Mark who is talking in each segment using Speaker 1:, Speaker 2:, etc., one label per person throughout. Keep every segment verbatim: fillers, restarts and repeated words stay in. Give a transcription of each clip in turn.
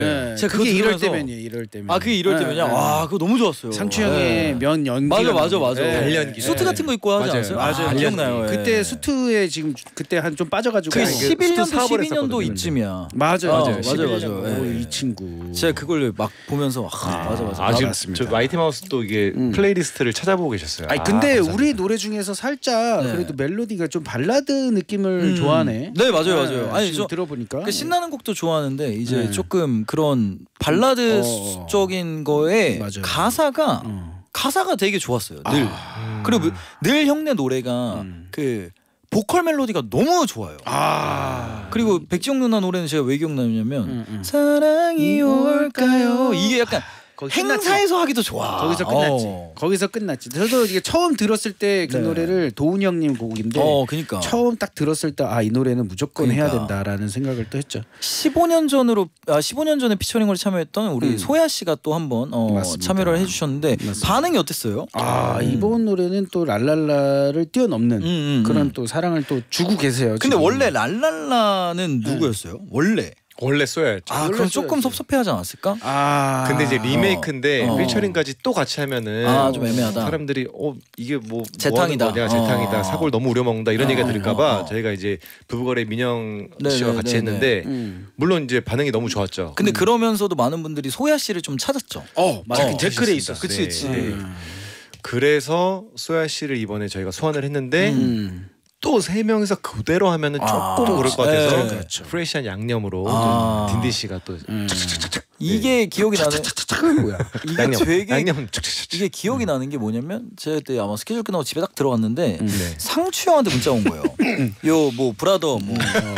Speaker 1: 네.
Speaker 2: 제가
Speaker 1: 그게 이럴
Speaker 2: 들으면서
Speaker 1: 때면이에요. 이럴 때면.
Speaker 2: 아 그게 이럴
Speaker 1: 네,
Speaker 2: 때면이야.
Speaker 1: 네.
Speaker 2: 와 그거 너무 좋았어요.
Speaker 1: 상추 형의
Speaker 2: 네.
Speaker 1: 면 연기.
Speaker 2: 맞아 맞아 맞아.
Speaker 1: 네.
Speaker 3: 단련기.
Speaker 2: 수트 같은 거 입고 하지
Speaker 3: 맞아요.
Speaker 2: 않았어요?
Speaker 1: 맞아요.
Speaker 2: 아, 기억나요. 예.
Speaker 1: 그때 수트에 지금 그때 한 좀 빠져가지고.
Speaker 2: 그
Speaker 1: 아니,
Speaker 2: 십일 년도
Speaker 3: 사업을
Speaker 2: 십이 년도
Speaker 3: 했었거든요.
Speaker 2: 이쯤이야.
Speaker 1: 맞아요.
Speaker 2: 어,
Speaker 1: 맞아요.
Speaker 2: 맞아요, 맞아요.
Speaker 1: 오,
Speaker 2: 예.
Speaker 1: 이 친구.
Speaker 2: 제가 그걸 막 보면서 아, 맞아 맞아.
Speaker 3: 아 지금
Speaker 1: 맞습니다.
Speaker 3: 저 마이티 마우스 또 이게
Speaker 1: 음.
Speaker 3: 플레이리스트를 찾아보고 계셨어요.
Speaker 1: 아니
Speaker 3: 아,
Speaker 1: 근데
Speaker 3: 감사합니다.
Speaker 1: 우리 노래 중에서 살짝
Speaker 2: 네.
Speaker 1: 그래도 멜로디가 좀 발라드 느낌을
Speaker 2: 음.
Speaker 1: 좋아하네.
Speaker 2: 네 맞아요 맞아요. 아니
Speaker 1: 지금
Speaker 2: 저
Speaker 1: 들어보니까
Speaker 2: 그 신나는 곡도 좋아하는데 이제
Speaker 1: 네.
Speaker 2: 조금 그런 발라드적인 거에
Speaker 1: 맞아요.
Speaker 2: 가사가
Speaker 1: 어.
Speaker 2: 가사가 되게 좋았어요. 늘
Speaker 3: 음.
Speaker 2: 그리고 늘 형네 노래가
Speaker 1: 음.
Speaker 2: 그 보컬 멜로디가 너무 좋아요.
Speaker 1: 아
Speaker 2: 그리고 백지영 누나 노래는 제가 왜 기억나냐면
Speaker 1: 음, 음.
Speaker 2: 사랑이 올까요? 이게 약간
Speaker 1: 거기 끝났지.
Speaker 2: 행사에서 하기도 좋아.
Speaker 1: 거기서 끝났지.
Speaker 2: 어,
Speaker 1: 거기서 끝났지. 저도 이게 처음 들었을 때 그
Speaker 2: 네.
Speaker 1: 노래를 도훈이 형님 곡인데
Speaker 2: 어 그니까
Speaker 1: 처음 딱 들었을 때 아 이 노래는 무조건
Speaker 2: 그러니까.
Speaker 1: 해야 된다라는 생각을 또 했죠.
Speaker 2: 십오 년 전으로 아 십오 년 전에 피처링으로 참여했던 우리
Speaker 1: 음.
Speaker 2: 소야 씨가 또 한번 어,
Speaker 1: 맞습니다.
Speaker 2: 참여를 해주셨는데
Speaker 1: 맞습니다.
Speaker 2: 반응이 어땠어요?
Speaker 1: 아
Speaker 2: 음.
Speaker 1: 이번 노래는 또 랄랄라를 뛰어넘는
Speaker 2: 음, 음,
Speaker 1: 그런
Speaker 2: 음.
Speaker 1: 또 사랑을 또 주고 계세요.
Speaker 2: 근데
Speaker 1: 지금.
Speaker 2: 원래 랄랄라는 누구였어요? 원래
Speaker 3: 원래 써야죠.
Speaker 2: 아
Speaker 1: 원래
Speaker 2: 그럼 조금
Speaker 1: 써야지.
Speaker 2: 섭섭해하지 않았을까?
Speaker 1: 아
Speaker 3: 근데 이제 리메이크인데
Speaker 2: 어.
Speaker 3: 피처링까지 또 같이 하면은
Speaker 2: 아, 좀 애매하다.
Speaker 3: 사람들이 어 이게 뭐
Speaker 2: 재탕이다.
Speaker 3: 뭐 하는 거냐, 재탕이다.
Speaker 2: 어.
Speaker 3: 사골 너무 우려먹는다 이런
Speaker 2: 어,
Speaker 3: 얘기가 들을까봐
Speaker 2: 어, 어.
Speaker 3: 저희가 이제 부부거래 민영
Speaker 2: 네,
Speaker 3: 씨와
Speaker 2: 네,
Speaker 3: 같이
Speaker 2: 네,
Speaker 3: 했는데
Speaker 1: 음.
Speaker 3: 물론 이제 반응이 너무 좋았죠.
Speaker 2: 근데 그러면서도 많은 분들이 소야 씨를 좀 찾았죠.
Speaker 1: 어 맞아.
Speaker 2: 어,
Speaker 1: 그 댓글에 있었어.
Speaker 2: 그치 그치.
Speaker 3: 네.
Speaker 1: 음.
Speaker 3: 그래서 소야 씨를 이번에 저희가 소환을 했는데
Speaker 1: 음.
Speaker 3: 또 세 명이서 그대로 하면은 조금
Speaker 2: 아,
Speaker 3: 그럴 것 같아서
Speaker 2: 네.
Speaker 1: 그렇죠.
Speaker 3: 프레시한 양념으로
Speaker 2: 아.
Speaker 3: 딘디 씨가 또
Speaker 1: 음.
Speaker 2: 이게 기억이 나는
Speaker 1: 착착착 뭐야?
Speaker 2: 이게
Speaker 3: 양념
Speaker 2: 되게
Speaker 3: 양념
Speaker 2: 이게 기억이 나는 게 뭐냐면 제가 그때 아마 스케줄 끝나고 집에 딱 들어갔는데
Speaker 1: 음.
Speaker 3: 네.
Speaker 2: 상추 형한테 문자 온 거예요. 요 뭐 브라더 뭐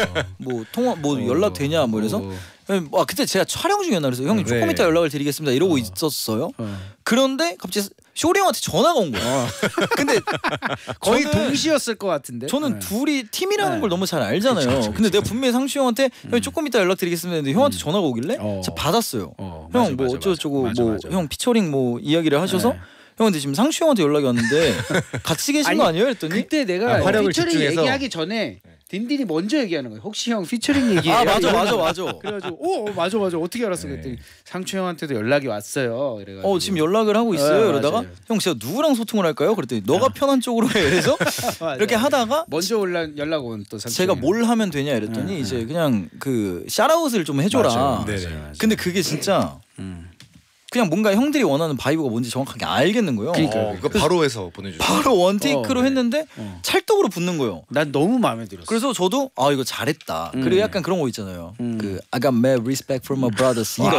Speaker 2: 뭐 통화 뭐 연락 되냐 뭐 이래서
Speaker 1: 어.
Speaker 2: 아 그때 제가 촬영 중이었나 그래서 형님 조금
Speaker 3: 네.
Speaker 2: 이따 연락을 드리겠습니다 이러고 있었어요.
Speaker 1: 어.
Speaker 2: 그런데 갑자기 쇼리 형한테 전화가 온 거야. 근데
Speaker 1: 거의
Speaker 2: 저는-
Speaker 1: 동시였을 것 같은데.
Speaker 2: 저는
Speaker 1: 네.
Speaker 2: 둘이 팀이라는
Speaker 1: 네.
Speaker 2: 걸 너무 잘 알잖아요.
Speaker 1: 그쵸, 그쵸,
Speaker 2: 근데
Speaker 1: 그쵸.
Speaker 2: 내가 분명히 상추 형한테 형 조금 이따 연락드리겠습니다 했는데 형한테 전화가 오길래
Speaker 1: 어.
Speaker 2: 제가 받았어요.
Speaker 1: 어, 맞아,
Speaker 2: 형 뭐
Speaker 1: 맞아,
Speaker 2: 어쩌고저쩌고
Speaker 1: 맞아,
Speaker 2: 뭐
Speaker 1: 맞아.
Speaker 2: 형 피처링 뭐 이야기를 하셔서
Speaker 1: 네.
Speaker 2: 형한테 지금 상추 형한테 연락이 왔는데 같이 계신
Speaker 1: 아니,
Speaker 2: 거 아니에요? 했더니
Speaker 1: 그때 내가
Speaker 3: 아, 화력을
Speaker 1: 피처링
Speaker 3: 집중해서.
Speaker 1: 얘기하기 전에 딘딘이 먼저 얘기하는 거야. 혹시 형 피처링 얘기해요?
Speaker 2: 아 맞아
Speaker 1: 이러는
Speaker 2: 맞아
Speaker 1: 거야.
Speaker 2: 맞아.
Speaker 1: 그래가지고 오 어, 맞아 맞아 어떻게 알았어?
Speaker 3: 네.
Speaker 1: 그랬더니 상추 형한테도 연락이 왔어요. 그래가지고
Speaker 2: 어 지금 연락을 하고 있어요.
Speaker 1: 네,
Speaker 2: 이러다가
Speaker 1: 맞아요.
Speaker 2: 형 제가 누구랑 소통을 할까요? 그랬더니 너가 편한 쪽으로 해. 그래서
Speaker 1: 맞아,
Speaker 2: 이렇게
Speaker 1: 맞아.
Speaker 2: 하다가
Speaker 1: 먼저 올라 연락 온 또 상추
Speaker 2: 제가
Speaker 1: 형.
Speaker 2: 뭘 하면 되냐 이랬더니
Speaker 1: 네,
Speaker 2: 이제 그냥 그 샤라웃을 좀 해줘라.
Speaker 1: 맞아요.
Speaker 3: 네네.
Speaker 1: 맞아요, 맞아요.
Speaker 2: 근데 그게 진짜
Speaker 1: 음.
Speaker 2: 그냥 뭔가 형들이 원하는 바이브가 뭔지 정확하게 알겠는 거예요.
Speaker 1: 그러니까.
Speaker 3: 어, 그거 바로 해서 보내주죠.
Speaker 2: 바로 원테이크로
Speaker 1: 어, 네.
Speaker 2: 했는데
Speaker 1: 어.
Speaker 2: 찰떡으로 붙는 거예요.
Speaker 1: 난 너무 마음에 들었어.
Speaker 2: 그래서 저도 아 이거 잘했다.
Speaker 1: 음.
Speaker 2: 그리고 약간 그런 거 있잖아요.
Speaker 1: 음.
Speaker 2: 그 I got mad respect for my brothers. 이거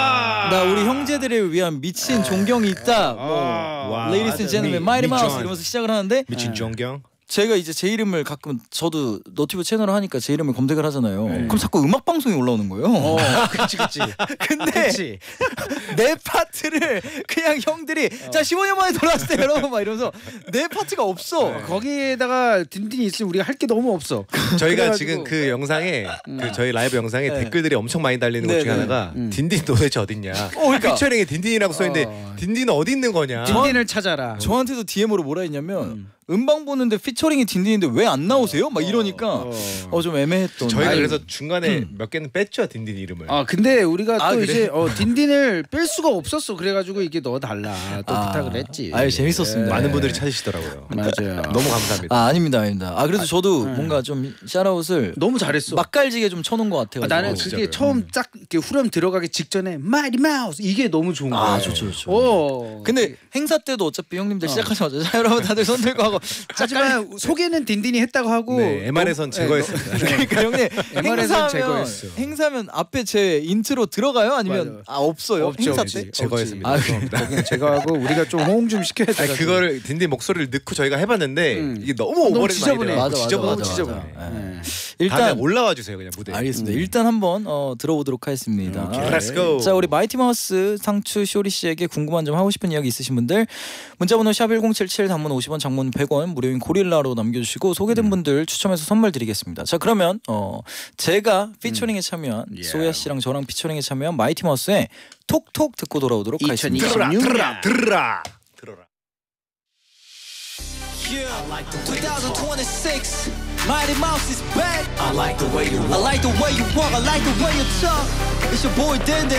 Speaker 2: 나 우리 형제들을 위한 미친 존경이 있다. 뭐
Speaker 1: 와.
Speaker 2: ladies and
Speaker 1: 맞아.
Speaker 2: gentlemen,
Speaker 3: 미-
Speaker 2: mighty mouse
Speaker 3: 미존.
Speaker 2: 이러면서 시작을 하는데
Speaker 3: 미친 존경.
Speaker 2: 제가 이제 제 이름을 가끔 저도 너튜브 채널을 하니까 제 이름을 검색을 하잖아요.
Speaker 3: 네.
Speaker 2: 그럼 자꾸 음악 방송이 올라오는 거예요.
Speaker 1: 어, 그치 그치.
Speaker 2: 근데
Speaker 1: 그치.
Speaker 2: 내 파트를 그냥 형들이 자 십오 년 만에 돌아왔을 때 여러분 막 이러면서 내 파트가 없어.
Speaker 1: 거기에다가 딘딘이 있으면 우리가 할 게 너무 없어.
Speaker 3: 저희가
Speaker 1: 그래가지고-
Speaker 3: 지금 그 영상에 그 저희 라이브 영상에
Speaker 2: 네.
Speaker 3: 댓글들이 엄청 많이 달리는 것
Speaker 2: 네,
Speaker 3: 중에
Speaker 2: 네.
Speaker 3: 하나가
Speaker 1: 음.
Speaker 3: 딘딘 도대체 어딨냐.
Speaker 2: 그러니까.
Speaker 3: 피처링에 딘딘이라고 써있는데
Speaker 1: 어.
Speaker 3: 딘딘은 어디 있는 거냐.
Speaker 1: 딘딘을 찾아라.
Speaker 2: 저한테도 디엠으로 뭐라 했냐면
Speaker 1: 음.
Speaker 2: 음방 보는데 피처링이 딘딘인데 왜 안 나오세요? 막 이러니까 어 좀 애매했던.
Speaker 3: 저희가
Speaker 1: 아니,
Speaker 3: 그래서 중간에
Speaker 2: 음.
Speaker 3: 몇 개는 뺐죠 딘딘 이름을.
Speaker 1: 아 근데 우리가
Speaker 2: 아,
Speaker 1: 또
Speaker 2: 그래?
Speaker 1: 이제 어, 딘딘을 뺄 수가 없었어. 그래가지고 이게 넣어 달라 또
Speaker 2: 아.
Speaker 1: 부탁을 했지.
Speaker 2: 아유, 재밌었습니다.
Speaker 1: 예.
Speaker 3: 많은 분들이 찾으시더라고요.
Speaker 1: 맞아요.
Speaker 3: 너무 감사합니다.
Speaker 2: 아 아닙니다 아닙니다. 아 그래도 저도
Speaker 1: 네.
Speaker 2: 뭔가 좀 샤라웃을
Speaker 1: 너무 잘했어.
Speaker 2: 맛깔지게 좀 쳐놓은 것 같아요.
Speaker 1: 아, 나는
Speaker 3: 어,
Speaker 1: 그게
Speaker 3: 진짜로요?
Speaker 1: 처음 딱 이렇게 후렴 들어가기 직전에 마리 마우스 이게 너무 좋은 거야.
Speaker 2: 아 좋죠 좋죠.
Speaker 1: 오.
Speaker 2: 근데 행사 때도 어차피 형님들 시작하자마자 자 여러분 다들 손 들고 하고
Speaker 1: 하지만 소개는 딘딘이 했다고 하고
Speaker 3: 네, 엠알에선
Speaker 1: 너무-
Speaker 3: 제거했습니다.
Speaker 2: 그러니까 형님
Speaker 1: 엠알에선
Speaker 2: 행사하면
Speaker 1: 제거했어.
Speaker 2: 행사면 앞에 제 인트로 들어가요 아니면
Speaker 1: 맞아.
Speaker 2: 아 없어요
Speaker 1: 없죠,
Speaker 2: 행사
Speaker 1: 없지.
Speaker 2: 때?
Speaker 3: 제거했습니다.
Speaker 2: 아,
Speaker 3: 죄송합니다.
Speaker 1: 거기는 제거하고 우리가 좀 호응 좀 시켜야 돼.
Speaker 3: 아니, 그거를 딘딘 목소리를 넣고 저희가 해봤는데
Speaker 1: 음.
Speaker 3: 이게 너무
Speaker 1: 너무
Speaker 3: 오버랩이
Speaker 1: 지저분해.
Speaker 3: 많이
Speaker 2: 맞아,
Speaker 3: 돼요.
Speaker 2: 맞아,
Speaker 3: 지저분해.
Speaker 2: 맞아,
Speaker 3: 지저분해.
Speaker 2: 맞아.
Speaker 1: 네.
Speaker 3: 다음에
Speaker 2: 일단
Speaker 3: 올라와 주세요 그냥 무대.
Speaker 2: 알겠습니다.
Speaker 1: 음.
Speaker 2: 일단 한번 어, 들어보도록 하겠습니다.
Speaker 1: 오케이.
Speaker 3: Let's go.
Speaker 2: 자 우리 마이티 마우스 상추 쇼리 씨에게 궁금한 점 하고 싶은 이야기 있으신 분들 문자번호 샵 일공칠칠 단문 오십 원 장문 백 원 무료인 고릴라로 남겨주시고 소개된
Speaker 1: 음.
Speaker 2: 분들 추첨해서 선물 드리겠습니다. 자 그러면 어, 제가 피처링에 참여한
Speaker 1: 예.
Speaker 2: 소야 씨랑 저랑 피처링에 참여한 마이티 마우스의 톡톡 듣고 돌아오도록 하겠습니다.
Speaker 1: 이천이십육 년
Speaker 3: 들어라 들어라.
Speaker 4: I like the way twenty twenty-six, Mighty Mouse is back. I like the way you walk. I like the way you walk. I like the way you talk. It's your boy Dan Dan.